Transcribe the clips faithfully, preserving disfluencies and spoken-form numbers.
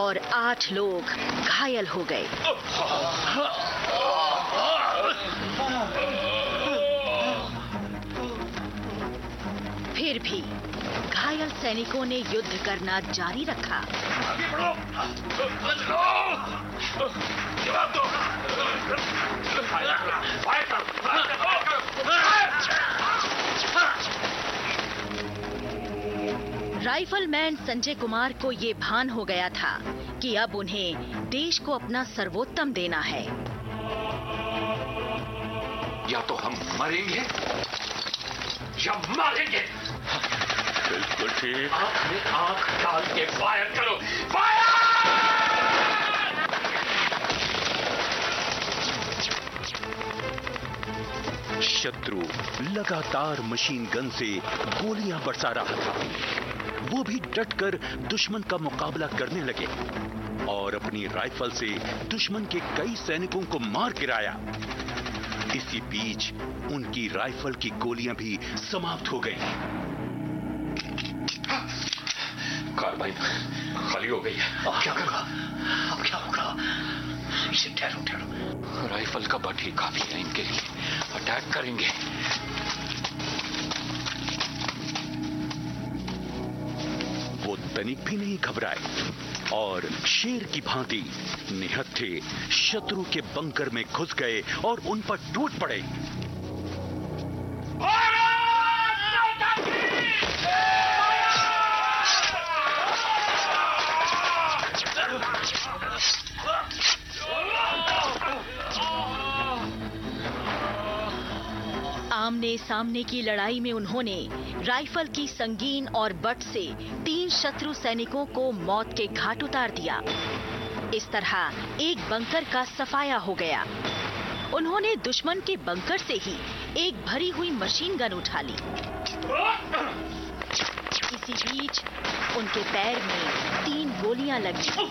और आठ लोग घायल हो गए। फिर भी घायल सैनिकों ने युद्ध करना जारी रखा। राइफलमैन संजय कुमार को ये भान हो गया था कि अब उन्हें देश को अपना सर्वोत्तम देना है। या तो हम मरेंगे या मारेंगे। बिल्कुल ठीक। आंख में आंख डाल के फायर करो। फायर! शत्रु लगातार मशीन गन से गोलियां बरसा रहा था। वो भी डटकर दुश्मन का मुकाबला करने लगे और अपनी राइफल से दुश्मन के कई सैनिकों को मार गिराया। इसी बीच उनकी राइफल की गोलियां भी समाप्त हो गईं। कार्बाइन खाली हो गई है। अब क्या होगा? अब क्या होगा? इसे ठहरो ठहरो। राइफल का बट ही काफी है इनके लिए। अटैक करेंगे। वो तनिक भी नहीं घबराए और शेर की भांति निहत्थे शत्रु के बंकर में घुस गए और उन पर टूट पड़े। आमने सामने की लड़ाई में उन्होंने राइफल की संगीन और बट से तीन शत्रु सैनिकों को मौत के घाट उतार दिया। इस तरह एक बंकर का सफाया हो गया। उन्होंने दुश्मन के बंकर से ही एक भरी हुई मशीन गन उठा ली। इसी बीच उनके पैर में तीन गोलियां लगी,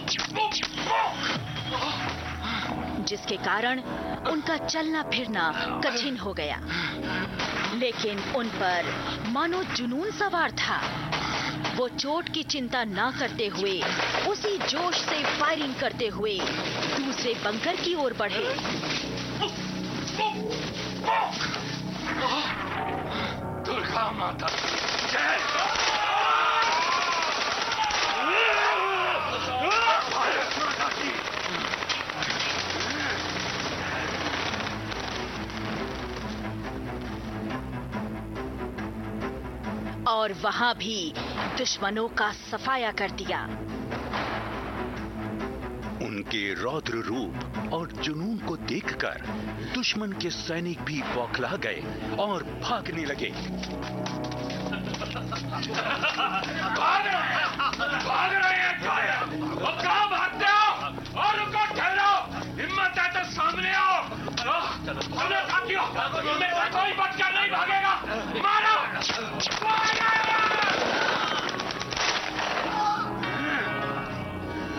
जिसके कारण उनका चलना फिरना कठिन हो गया। लेकिन उन पर मानो जुनून सवार था। वो चोट की चिंता ना करते हुए उसी जोश से फायरिंग करते हुए दूसरे बंकर की ओर बढ़े। दुर्गा माता जय। और वहां भी दुश्मनों का सफाया कर दिया। उनके रौद्र रूप और जुनून को देखकर दुश्मन के सैनिक भी बौखला गए और भागने लगे। भागना! भागना!